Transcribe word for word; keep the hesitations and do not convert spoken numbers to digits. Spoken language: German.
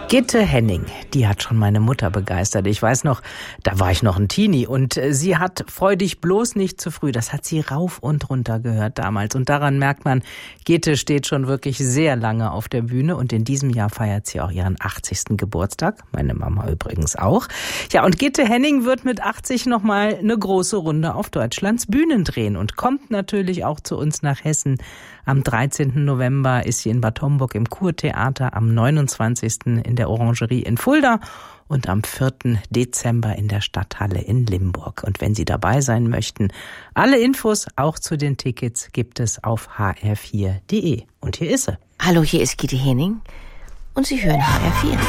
Gitte Henning, die hat schon meine Mutter begeistert. Ich weiß noch, da war ich noch ein Teenie und sie hat "Freu dich bloß nicht zu früh", das hat sie rauf und runter gehört damals. Und daran merkt man, Gitte steht schon wirklich sehr lange auf der Bühne und in diesem Jahr feiert sie auch ihren achtzigsten Geburtstag. Meine Mama übrigens auch. Ja, und Gitte Henning wird mit achtzig nochmal eine große Runde auf Deutschlands Bühnen drehen und kommt natürlich auch zu uns nach Hessen. Am dreizehnten November ist sie in Bad Homburg im Kurtheater, am neunundzwanzigsten in der Orangerie in Fulda und am vierten Dezember in der Stadthalle in Limburg. Und wenn Sie dabei sein möchten, alle Infos auch zu den Tickets gibt es auf h r vier punkt d e. Und hier ist sie. Hallo, hier ist Gitte Henning und Sie hören H R vier.